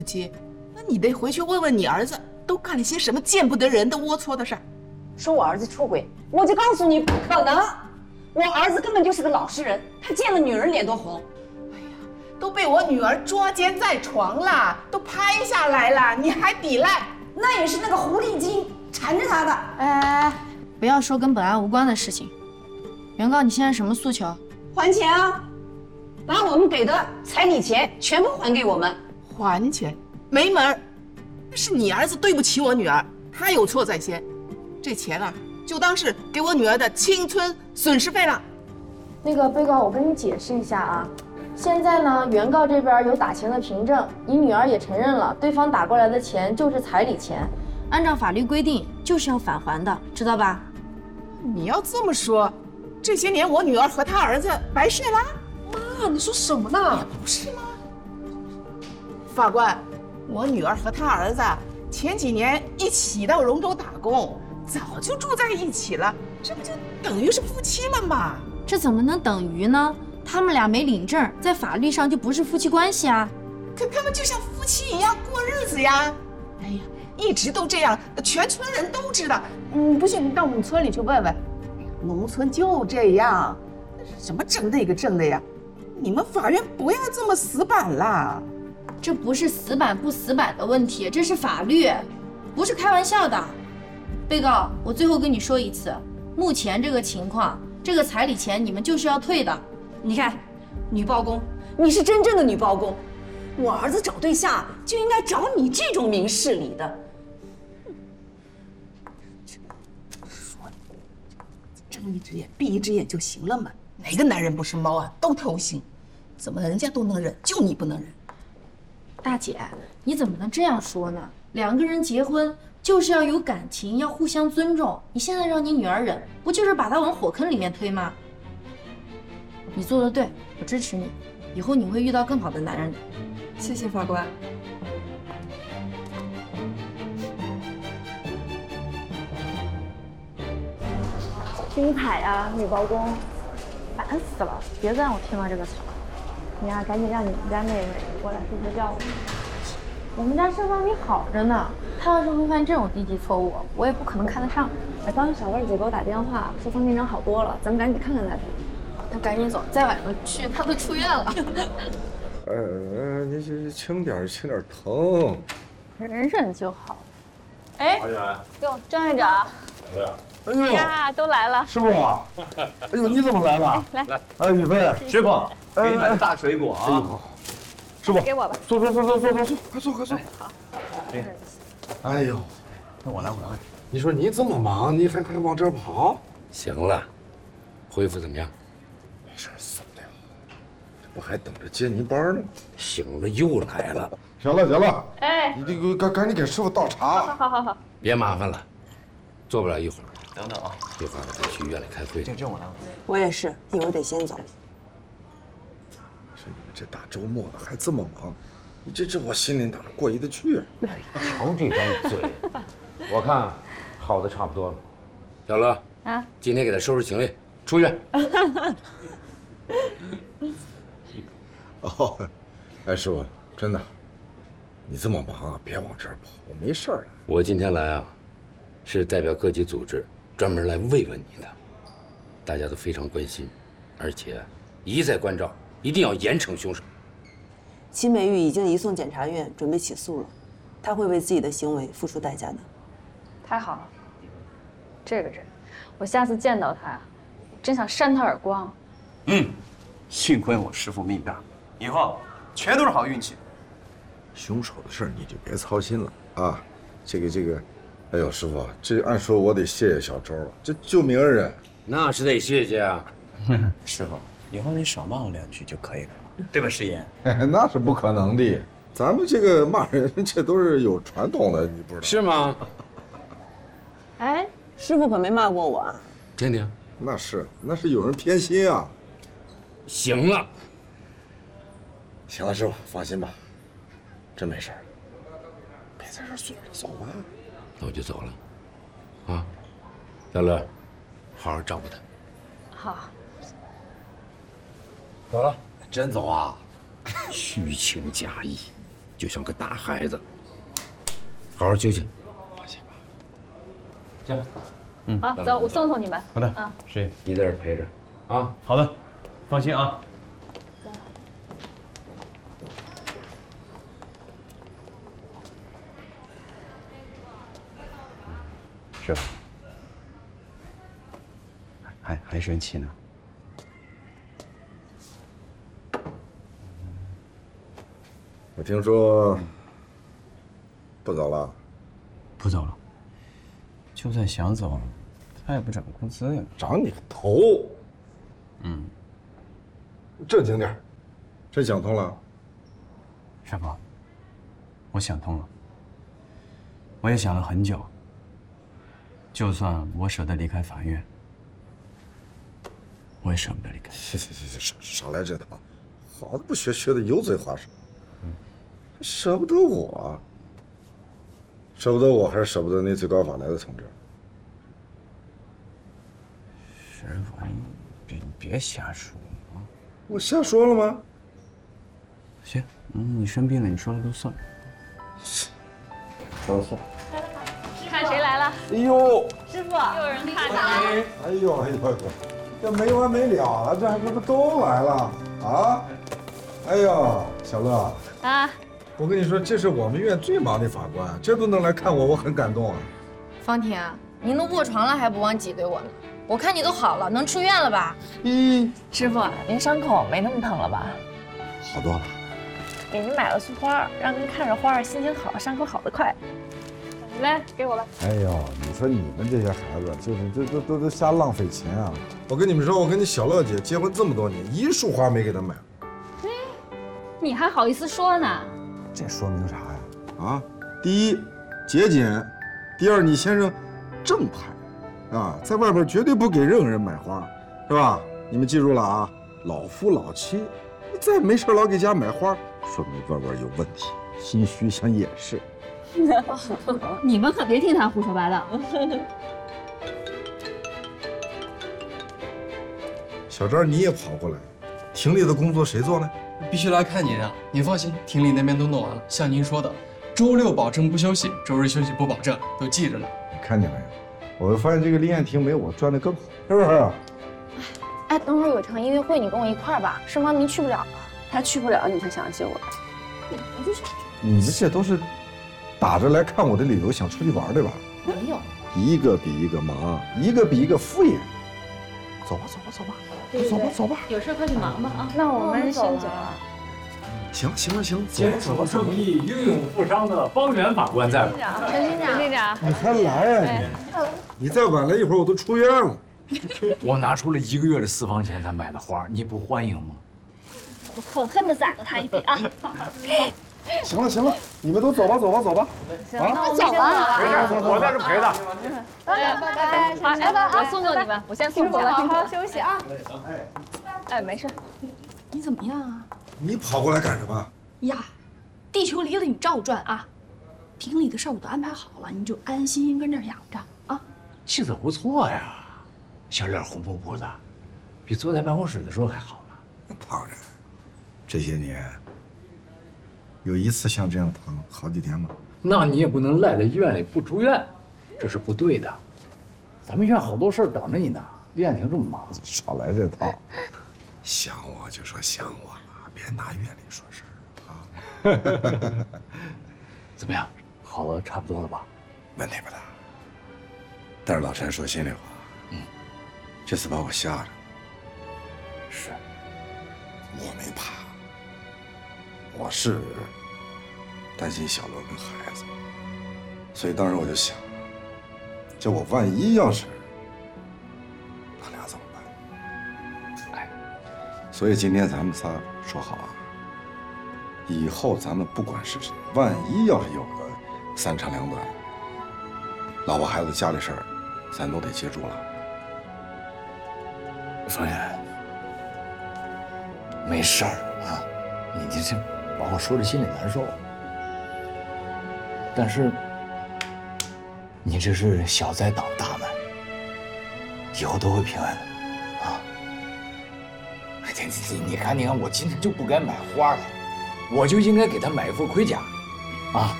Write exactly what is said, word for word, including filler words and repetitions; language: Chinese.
妻，那你得回去问问你儿子，都干了些什么见不得人的龌龊的事儿。 说我儿子出轨，我就告诉你不可能。我儿子根本就是个老实人，他见了女人脸都红。 哎呀，都被我女儿捉奸在床了，都拍下来了，你还抵赖？ 那也是那个狐狸精缠着他的。 哎，不要说跟本案无关的事情。原告，你现在什么诉求？ 还钱啊！把我们给的彩礼钱全部还给我们。 还钱？没门儿！是你儿子对不起我女儿，他有错在先。这钱啊，就当是给我女儿的青春损失费了。 那个被告，我跟你解释一下啊，现在呢，原告这边有打钱的凭证，你女儿也承认了，对方打过来的钱就是彩礼钱，按照法律规定就是要返还的，知道吧？ 你要这么说，这些年我女儿和她儿子白睡了？ 妈，你说什么呢？ 不是吗？法官，我女儿和她儿子前几年一起到荣州打工，早就住在一起了，这不就等于是夫妻了吗？ 这怎么能等于呢？他们俩没领证，在法律上就不是夫妻关系啊。 可他们就像夫妻一样过日子呀。哎呀，一直都这样，全村人都知道。嗯，不信你到我们村里去问问。农村就这样，什么争这个争的呀？你们法院不要这么死板啦。 这不是死板不死板的问题，这是法律，不是开玩笑的。被告，我最后跟你说一次，目前这个情况，这个彩礼钱你们就是要退的。 你看，女包公，你是真正的女包公。我儿子找对象就应该找你这种明事理的。 说睁一只眼闭一只眼就行了嘛？哪个男人不是猫啊？都偷腥，怎么人家都能忍，就你不能忍？ 大姐，你怎么能这样说呢？两个人结婚就是要有感情，要互相尊重。你现在让你女儿忍，不就是把她往火坑里面推吗？你做的对，我支持你，以后你会遇到更好的男人的。 谢谢法官。 精彩呀，女包公，烦死了！别再让我听到这个词了。你呀，赶紧让你们家妹妹过来睡睡觉吧。我们家盛芳你好着呢，她要是会犯这种低级错误，我也不可能看得上。哎，刚刚小乐姐给我打电话，说方进展好多了，咱们赶紧去看看她去。 那赶紧走，再晚了去她都出院了。 哎，你这轻点，轻点，疼。 忍忍就好。哎，哟，张院长。 哎呦呀，都来了。 师傅，哎呦，你怎么来了？ 来来， 哎，宇飞， 师傅，给你买的大水果啊。 师傅， 给我吧。 坐坐坐坐坐坐坐，快坐快坐。 好。 哎呦，那我来我来。你说你这么忙，你还还往这儿跑？ 行了，恢复怎么样？ 没事，死不了。这不还等着接您班呢？ 醒了又来了。 行了行了， 哎， 你这个赶赶紧给师傅倒茶。 好好好好。 别麻烦了，做不了一会儿。 等等啊， 一会儿我得去医院里开会。 这这我来。 我也是，一会儿得先走。 是你们这大周末的还这么忙，你这这我心里哪过意得去？ 瞧这张嘴，我看好的差不多了。小乐啊， 今天给他收拾行李，出院。 哦，哎，师傅，真的，你这么忙啊，别往这儿跑，我没事儿。 我今天来啊，是代表各级组织专门来慰问你的，大家都非常关心，而且一再关照，一定要严惩凶手。 秦美玉已经移送检察院，准备起诉了，她会为自己的行为付出代价的。 太好了，这个人，我下次见到他呀，真想扇他耳光。 嗯，幸亏我师傅命大，以后全都是好运气。 凶手的事儿你就别操心了啊，这个这个，哎呦，师傅，这按说我得谢谢小周了，这救命恩人。 那是得谢谢啊。 师傅，以后你少骂我两句就可以了，对吧，师爷？ 那是不可能的，咱们这个骂人这都是有传统的，你不知道是吗？ 哎，师傅可没骂过我啊。 听听。 那是那是有人偏心啊。 行了， 行了，师傅放心吧，真没事儿，别在这儿坐着，走吧。 那我就走了。啊，小乐，好好照顾他。 好。 走了。 真走啊？ 虚情假意， 就像个大孩子，好好休息。放心吧。行， 嗯，好，走，我送送你们。 好的， 啊， 师爷， 你在这陪着啊。 好的，放心啊。师傅，还还生气呢？ 我听说不走了。 不走了。就算想走，他也不涨工资呀。 长你个头！ 嗯， 正经点，真想通了。 师傅，我想通了。我也想了很久。就算我舍得离开法院，我也舍不得离开。 行行行行，少来这套，好的不学，学的油嘴滑舌。嗯，舍不得我，舍不得我，还是舍不得那最高法来的同志？ 师傅，你别你别瞎说啊！ 我瞎说了吗？ 行，嗯，你生病了，你说了都算。 说了算。 看谁来了？ 哎呦， 师傅，又有人看你了。 哎呦哎呦哎呦，这没完没了了，这还不是都来了啊？哎呀，小乐啊， 我跟你说，这是我们院最忙的法官，这都能来看我，我很感动啊。 方婷，您都卧床了还不忘挤兑我呢？我看你都好了，能出院了吧？ 咦， 师傅，您伤口没那么疼了吧？ 好多了。 给您买了束花，让您看着花心情好，伤口好得快。来，给我吧。 哎呦，你说你们这些孩子，就是这都都都瞎浪费钱啊！我跟你们说，我跟你小乐姐结婚这么多年，一束花没给她买。 哎，你还好意思说呢？ 这说明啥呀？啊，第一，节俭；第二，你先生正派，啊，在外边绝对不给任何人买花，是吧？你们记住了啊，老夫老妻，你再没事老给家买花，说明外边有问题，心虚想掩饰。 你们可别听他胡说八道。 小张，你也跑过来，庭里的工作谁做呢？ 必须来看您啊！您放心，庭里那边都弄完了。像您说的，周六保证不休息，周日休息不保证，都记着呢。 你看见没有？我发现这个立宴厅没我赚的更好，是不是？ 哎，等会儿有场音乐会，你跟我一块儿吧。盛方明去不了了，他去不了，你才想起我来。你就是， 你们这都是打着来看我的理由，想出去玩对吧？ 没有， 一个比一个忙，一个比一个敷衍。走吧，走吧，走吧，走吧，走吧。 有事快去忙吧啊！那我们先走了。 行了，行了，行了，走吧， 坚守正义、英勇负伤的方圆法官在。 陈厅长，陈厅长， 你还来啊你？你再晚来一会儿，我都出院了。 我拿出了一个月的私房钱才买的花，你不欢迎吗？ 我狠狠地宰了他一笔啊！ 行了，行了，你们都走吧，走吧，走吧。 行，那我们先走了。 没事，我在这陪他。 拜拜拜，好，哎，我送送你们，我先送走了，好好休息啊。哎，没事。 你怎么样啊？ 你跑过来干什么？ 呀，地球离了你照转啊！庭里的事儿我都安排好了，你就安安心心跟这儿养着啊。 气色不错呀，小脸红扑扑的，比坐在办公室的时候还好呢。 胖人，这些年有一次像这样疼好几天吗？ 那你也不能赖在医院里不出院，这是不对的。咱们院好多事儿等着你呢，立宴厅这么忙， 少来这套。想我就说想我了，别拿院里说事儿啊。 怎么样，好了差不多了吧？ 问题不大。但是老陈说心里话， 嗯， 这次把我吓着。 是， 我没怕，我是担心小乐跟孩子，所以当时我就想，这我万一要是他俩怎么办？哎，所以今天咱们仨说好啊，以后咱们不管是谁，万一要是有个三长两短，老婆孩子家里事儿，咱都得接住了。 方圆，没事儿啊，你这这把我说的心里难受。但是你这是小灾挡大难，以后都会平安的啊！哎，你你你看，你看，我今天就不该买花了，我就应该给他买一副盔甲。 啊。